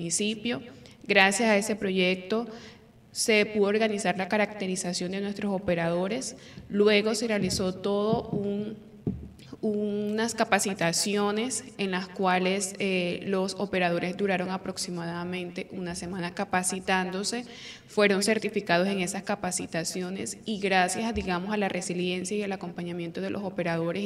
municipio. Gracias a ese proyecto se pudo organizar la caracterización de nuestros operadores, luego se realizó todo unas capacitaciones en las cuales los operadores duraron aproximadamente una semana capacitándose, fueron certificados en esas capacitaciones y gracias, digamos, a la resiliencia y el acompañamiento de los operadores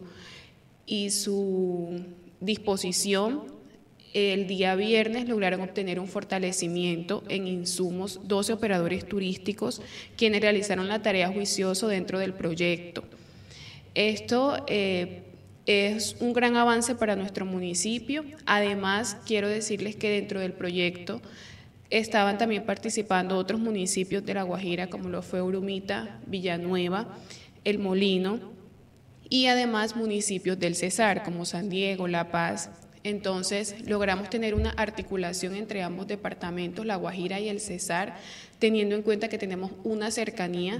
y su disposición, el día viernes lograron obtener un fortalecimiento en insumos 12 operadores turísticos quienes realizaron la tarea juicioso dentro del proyecto. Esto es un gran avance para nuestro municipio. Además, quiero decirles que dentro del proyecto estaban también participando otros municipios de La Guajira, como lo fue Urumita, Villanueva, El Molino, y además municipios del Cesar, como San Diego, La Paz. Entonces, logramos tener una articulación entre ambos departamentos, La Guajira y el Cesar, teniendo en cuenta que tenemos una cercanía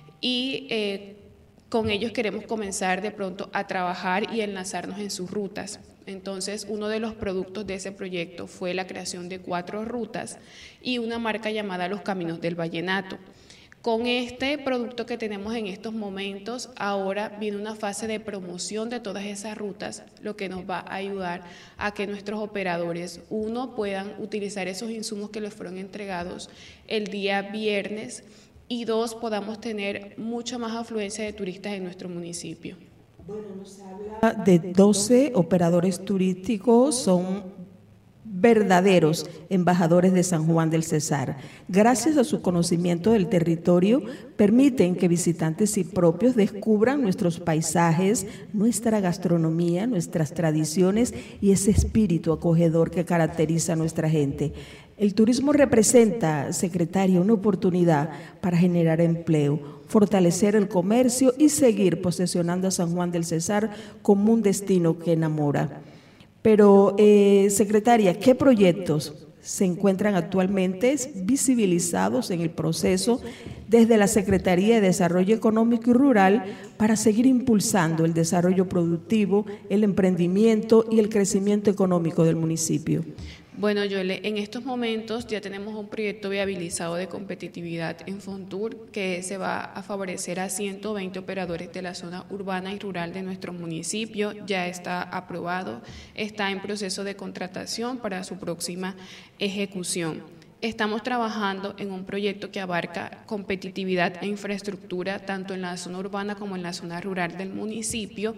y con ellos queremos comenzar de pronto a trabajar y enlazarnos en sus rutas. Entonces, uno de los productos de ese proyecto fue la creación de 4 rutas y una marca llamada Los Caminos del Vallenato. Con este producto que tenemos en estos momentos, ahora viene una fase de promoción de todas esas rutas, lo que nos va a ayudar a que nuestros operadores, uno, puedan utilizar esos insumos que les fueron entregados el día viernes y dos, podamos tener mucha más afluencia de turistas en nuestro municipio. Bueno, nos habla de 12 operadores turísticos, son verdaderos embajadores de San Juan del Cesar. Gracias a su conocimiento del territorio, permiten que visitantes y propios descubran nuestros paisajes, nuestra gastronomía, nuestras tradiciones y ese espíritu acogedor que caracteriza a nuestra gente. El turismo representa, secretaria, una oportunidad para generar empleo, fortalecer el comercio y seguir posesionando a San Juan del Cesar como un destino que enamora. Pero, secretaria, ¿qué proyectos se encuentran actualmente visibilizados en el proceso desde la Secretaría de Desarrollo Económico y Rural para seguir impulsando el desarrollo productivo, el emprendimiento y el crecimiento económico del municipio? Bueno, Yole, en estos momentos ya tenemos un proyecto viabilizado de competitividad en Fontur que se va a favorecer a 120 operadores de la zona urbana y rural de nuestro municipio. Ya está aprobado, está en proceso de contratación para su próxima ejecución. Estamos trabajando en un proyecto que abarca competitividad e infraestructura tanto en la zona urbana como en la zona rural del municipio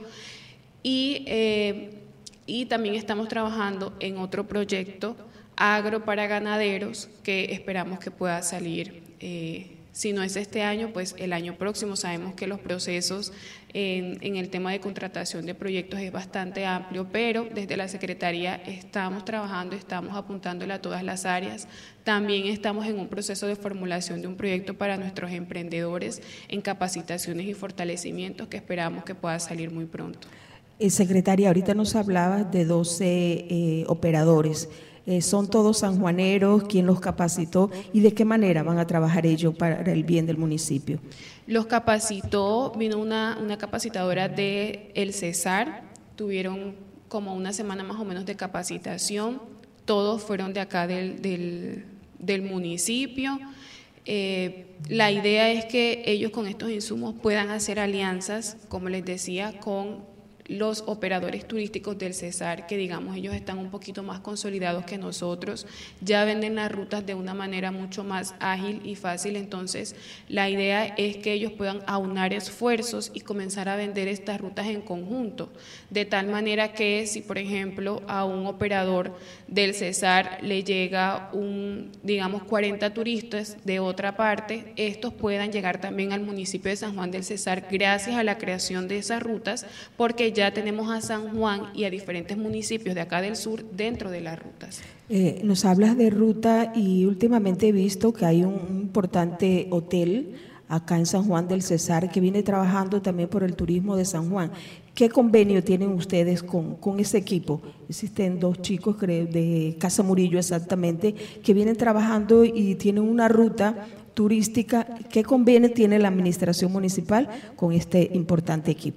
y también estamos trabajando en otro proyecto agro para ganaderos que esperamos que pueda salir, si no es este año, pues el año próximo. Sabemos que los procesos en el tema de contratación de proyectos es bastante amplio, pero desde la Secretaría estamos trabajando, estamos apuntándole a todas las áreas. También estamos en un proceso de formulación de un proyecto para nuestros emprendedores en capacitaciones y fortalecimientos que esperamos que pueda salir muy pronto. Secretaria, ahorita nos hablaba de 12 operadores. ¿Son todos sanjuaneros? ¿Quién los capacitó? ¿Y de qué manera van a trabajar ellos para el bien del municipio? Los capacitó, vino una capacitadora de El Cesar, tuvieron como una semana más o menos de capacitación, todos fueron de acá del municipio. La idea es que ellos con estos insumos puedan hacer alianzas, como les decía, con los operadores turísticos del Cesar, que digamos ellos están un poquito más consolidados que nosotros, ya venden las rutas de una manera mucho más ágil y fácil. Entonces la idea es que ellos puedan aunar esfuerzos y comenzar a vender estas rutas en conjunto, de tal manera que si por ejemplo a un operador del Cesar le llega digamos 40 turistas de otra parte, estos puedan llegar también al municipio de San Juan del Cesar gracias a la creación de esas rutas, porque ya tenemos a San Juan y a diferentes municipios de acá del sur dentro de las rutas. Nos hablas de ruta y últimamente he visto que hay un importante hotel acá en San Juan del Cesar que viene trabajando también por el turismo de San Juan. ¿Qué convenio tienen ustedes con ese equipo? Existen 2 chicos de Casa Murillo exactamente que vienen trabajando y tienen una ruta turística. ¿Qué convenio tiene la administración municipal con este importante equipo?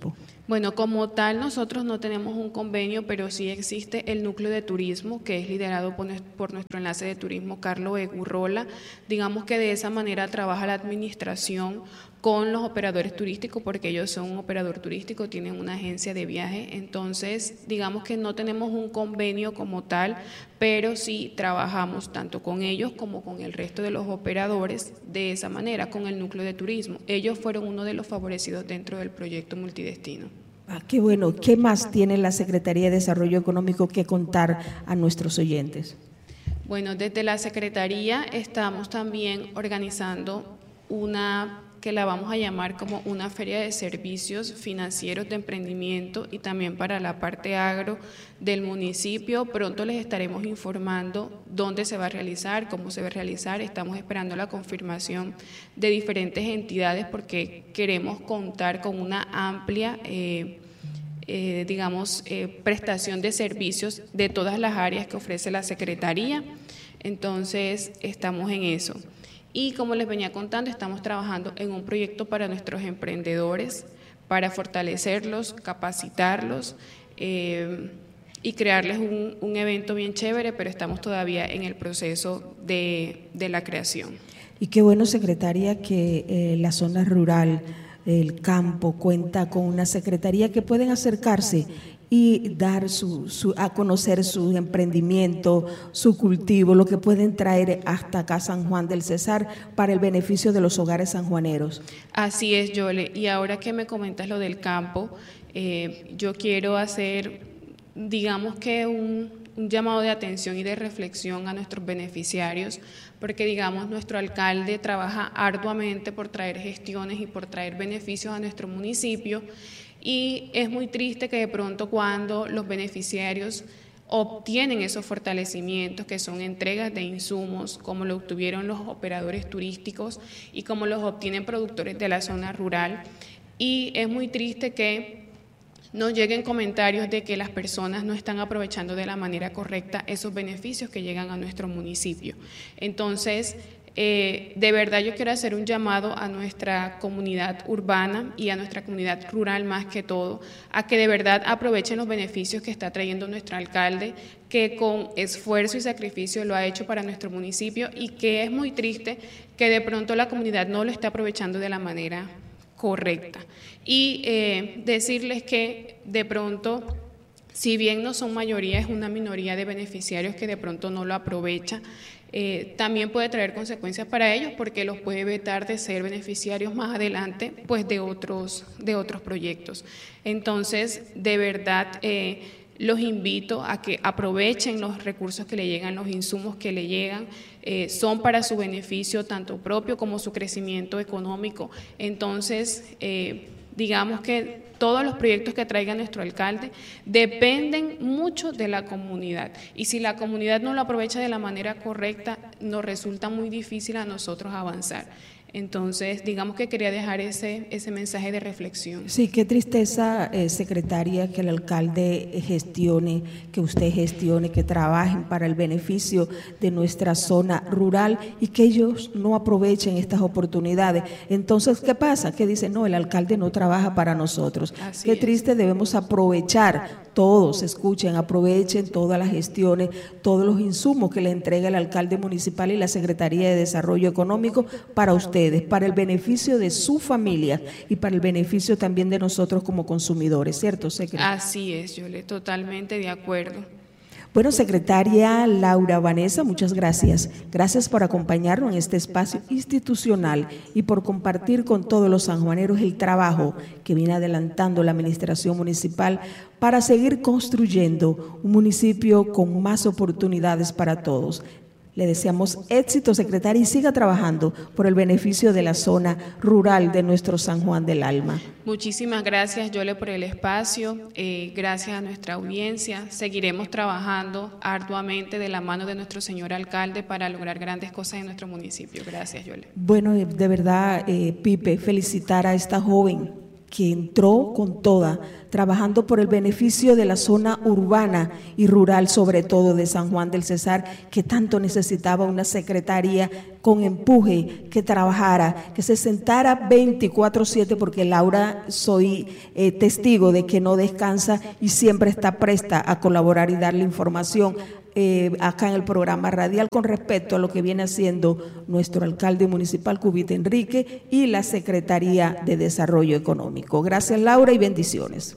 Bueno, como tal, nosotros no tenemos un convenio, pero sí existe el núcleo de turismo, que es liderado por nuestro enlace de turismo, Carlos Egurrola. Digamos que de esa manera trabaja la administración con los operadores turísticos, porque ellos son un operador turístico, tienen una agencia de viaje. Entonces, digamos que no tenemos un convenio como tal, pero sí trabajamos tanto con ellos como con el resto de los operadores de esa manera, con el núcleo de turismo. Ellos fueron uno de los favorecidos dentro del proyecto multidestino. Qué bueno. ¿Qué más tiene la Secretaría de Desarrollo Económico que contar a nuestros oyentes? Bueno, desde la Secretaría estamos también organizando una que la vamos a llamar como una feria de servicios financieros de emprendimiento y también para la parte agro del municipio. Pronto les estaremos informando dónde se va a realizar, cómo se va a realizar. Estamos esperando la confirmación de diferentes entidades porque queremos contar con una amplia prestación de servicios de todas las áreas que ofrece la Secretaría. Entonces, estamos en eso. Y como les venía contando, estamos trabajando en un proyecto para nuestros emprendedores, para fortalecerlos, capacitarlos y crearles un evento bien chévere, pero estamos todavía en el proceso de la creación. Y qué bueno, secretaria, que la zona rural, el campo, cuenta con una secretaría que pueden acercarse y dar a conocer su emprendimiento, su cultivo, lo que pueden traer hasta acá San Juan del Cesar para el beneficio de los hogares sanjuaneros. Así es, Yole. Y ahora que me comentas lo del campo, yo quiero hacer, digamos que un llamado de atención y de reflexión a nuestros beneficiarios, porque digamos nuestro alcalde trabaja arduamente por traer gestiones y por traer beneficios a nuestro municipio. Y es muy triste que de pronto cuando los beneficiarios obtienen esos fortalecimientos que son entregas de insumos, como lo obtuvieron los operadores turísticos y como los obtienen productores de la zona rural, y es muy triste que nos lleguen comentarios de que las personas no están aprovechando de la manera correcta esos beneficios que llegan a nuestro municipio. Entonces, de verdad yo quiero hacer un llamado a nuestra comunidad urbana y a nuestra comunidad rural más que todo, a que de verdad aprovechen los beneficios que está trayendo nuestro alcalde, que con esfuerzo y sacrificio lo ha hecho para nuestro municipio, y que es muy triste que de pronto la comunidad no lo esté aprovechando de la manera correcta. Y decirles que de pronto, si bien no son mayoría, es una minoría de beneficiarios que de pronto no lo aprovecha. También puede traer consecuencias para ellos porque los puede vetar de ser beneficiarios más adelante, pues de otros proyectos. Entonces, de verdad, los invito a que aprovechen los recursos que le llegan, los insumos que le llegan, son para su beneficio tanto propio como su crecimiento económico. Entonces, digamos que todos los proyectos que traiga nuestro alcalde dependen mucho de la comunidad, y si la comunidad no lo aprovecha de la manera correcta, nos resulta muy difícil a nosotros avanzar. Entonces, digamos que quería dejar ese mensaje de reflexión. Sí, qué tristeza, secretaria, que el alcalde gestione, que usted gestione, que trabajen para el beneficio de nuestra zona rural y que ellos no aprovechen estas oportunidades. Entonces, ¿qué pasa? Que dicen, no, el alcalde no trabaja para nosotros. Qué triste, debemos aprovechar, todos escuchen, aprovechen todas las gestiones, todos los insumos que le entrega el alcalde municipal y la Secretaría de Desarrollo Económico para ustedes, para el beneficio de su familia y para el beneficio también de nosotros como consumidores, ¿cierto, secretaria? Así es, Yole, totalmente de acuerdo. Bueno, secretaria Laura Vanessa, muchas gracias. Gracias por acompañarnos en este espacio institucional y por compartir con todos los sanjuaneros el trabajo que viene adelantando la administración municipal para seguir construyendo un municipio con más oportunidades para todos. Le deseamos éxito, secretaria, y siga trabajando por el beneficio de la zona rural de nuestro San Juan del Alma. Muchísimas gracias, Yole, por el espacio. Gracias a nuestra audiencia. Seguiremos trabajando arduamente de la mano de nuestro señor alcalde para lograr grandes cosas en nuestro municipio. Gracias, Yole. Bueno, de verdad, Pipe, felicitar a esta joven que entró con toda, trabajando por el beneficio de la zona urbana y rural, sobre todo de San Juan del Cesar, que tanto necesitaba una secretaría con empuje, que trabajara, que se sentara 24/7, porque Laura, soy testigo de que no descansa y siempre está presta a colaborar y darle información acá en el programa radial con respecto a lo que viene haciendo nuestro alcalde municipal, Cubita Enrique, y la Secretaría de Desarrollo Económico. Gracias, Laura, y bendiciones.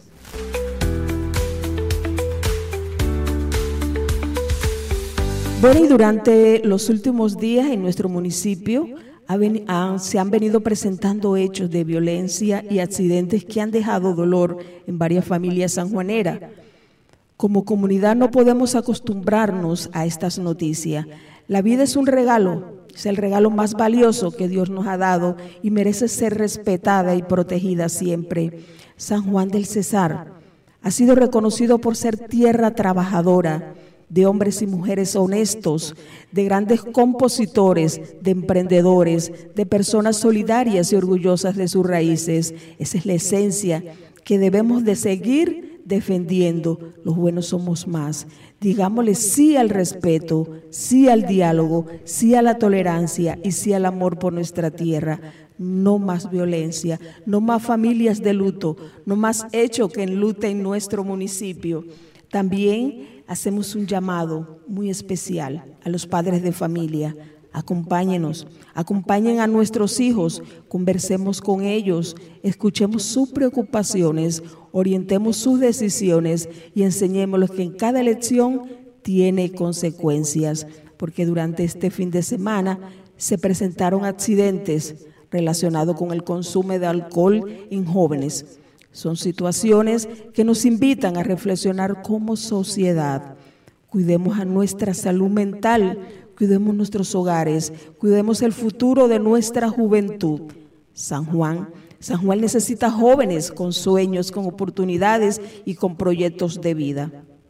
Bueno, y durante los últimos días en nuestro municipio se han venido presentando hechos de violencia y accidentes que han dejado dolor en varias familias sanjuaneras. Como comunidad no podemos acostumbrarnos a estas noticias. La vida es un regalo, es el regalo más valioso que Dios nos ha dado y merece ser respetada y protegida siempre. San Juan del Cesar ha sido reconocido por ser tierra trabajadora, de hombres y mujeres honestos, de grandes compositores, de emprendedores, de personas solidarias y orgullosas de sus raíces. Esa es la esencia que debemos de seguir defendiendo. Los buenos somos más. Digámosle sí al respeto, sí al diálogo, sí a la tolerancia y sí al amor por nuestra tierra. No más violencia, no más familias de luto, no más hechos que enluten nuestro municipio. También hacemos un llamado muy especial a los padres de familia. Acompáñenos, acompañen a nuestros hijos, conversemos con ellos, escuchemos sus preocupaciones, orientemos sus decisiones y enseñémosles que en cada elección tiene consecuencias, porque durante este fin de semana se presentaron accidentes relacionados con el consumo de alcohol en jóvenes. Son situaciones que nos invitan a reflexionar como sociedad. Cuidemos a nuestra salud mental, cuidemos nuestros hogares, cuidemos el futuro de nuestra juventud. San Juan necesita jóvenes con sueños, con oportunidades y con proyectos de vida.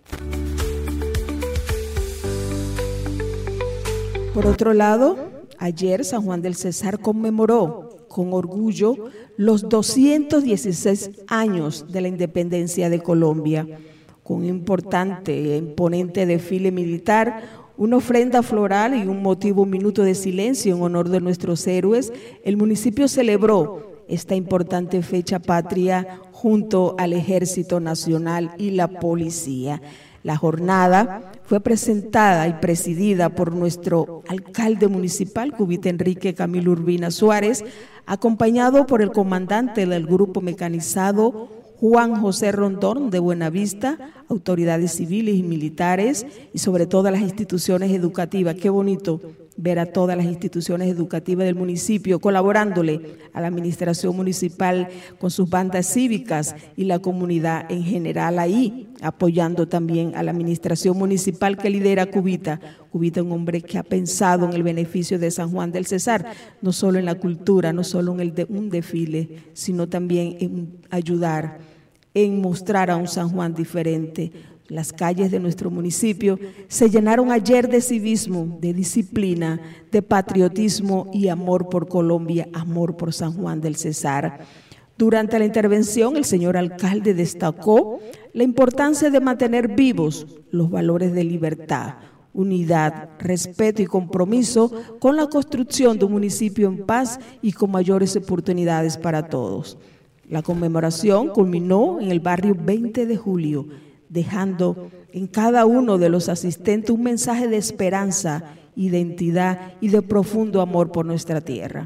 Por otro lado, ayer San Juan del Cesar conmemoró con orgullo los 216 años de la independencia de Colombia, con un importante e imponente desfile militar, una ofrenda floral y un minuto de silencio en honor de nuestros héroes. El municipio celebró esta importante fecha patria junto al Ejército Nacional y la Policía. La jornada fue presentada y presidida por nuestro alcalde municipal, Cubita Enrique Camilo Urbina Suárez, acompañado por el comandante del grupo mecanizado, Juan José Rondón de Buenavista, autoridades civiles y militares y sobre todo las instituciones educativas. Qué bonito ver a todas las instituciones educativas del municipio colaborándole a la administración municipal con sus bandas cívicas y la comunidad en general ahí, apoyando también a la administración municipal que lidera Cubita. Cubita, un hombre que ha pensado en el beneficio de San Juan del Cesar, no solo en la cultura, no solo en un desfile, sino también en ayudar, en mostrar a un San Juan diferente. Las calles de nuestro municipio se llenaron ayer de civismo, de disciplina, de patriotismo y amor por Colombia, amor por San Juan del Cesar. Durante la intervención, el señor alcalde destacó la importancia de mantener vivos los valores de libertad, unidad, respeto y compromiso con la construcción de un municipio en paz y con mayores oportunidades para todos. La conmemoración culminó en el barrio 20 de Julio, dejando en cada uno de los asistentes un mensaje de esperanza, identidad y de profundo amor por nuestra tierra.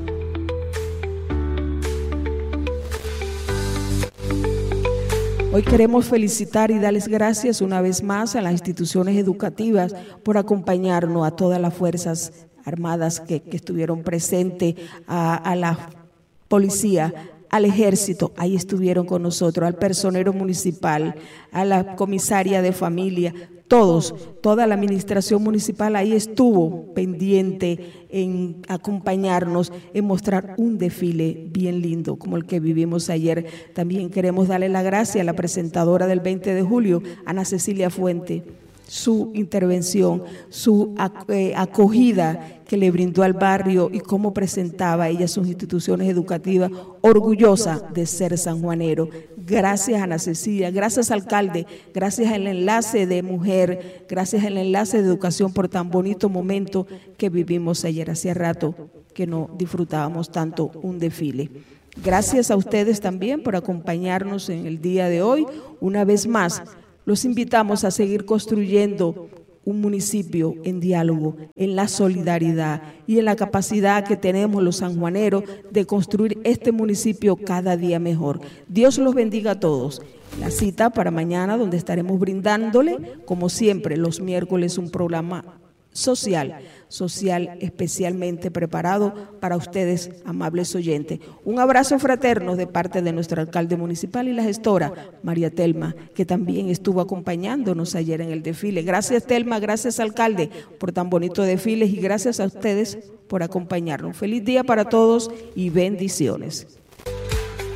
Hoy queremos felicitar y darles gracias una vez más a las instituciones educativas por acompañarnos, a todas las Fuerzas Armadas que estuvieron presentes, a la policía, al ejército, ahí estuvieron con nosotros, al personero municipal, a la comisaria de familia, toda la administración municipal ahí estuvo pendiente en acompañarnos, en mostrar un desfile bien lindo como el que vivimos ayer. También queremos darle la gracia a la presentadora del 20 de julio, Ana Cecilia Fuente, su intervención, su acogida que le brindó al barrio y cómo presentaba ella sus instituciones educativas, orgullosa de ser sanjuanero. Gracias, Ana Cecilia, gracias, alcalde, gracias al enlace de mujer, gracias al enlace de educación por tan bonito momento que vivimos ayer. Hacía rato que no disfrutábamos tanto un desfile. Gracias a ustedes también por acompañarnos en el día de hoy. Una vez más, los invitamos a seguir construyendo un municipio en diálogo, en la solidaridad y en la capacidad que tenemos los sanjuaneros de construir este municipio cada día mejor. Dios los bendiga a todos. La cita para mañana, donde estaremos brindándole, como siempre, los miércoles, un programa social especialmente preparado para ustedes, amables oyentes. Un abrazo fraterno de parte de nuestro alcalde municipal y la gestora María Telma, que también estuvo acompañándonos ayer en el desfile. Gracias, Telma, gracias, alcalde, por tan bonito desfiles, y gracias a ustedes por acompañarnos. Feliz día para todos y bendiciones.